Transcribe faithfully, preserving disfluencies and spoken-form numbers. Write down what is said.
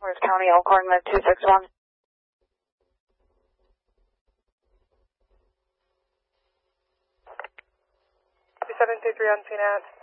Morris County, Elkhorn, Med two six one. two seven two three on C NAT.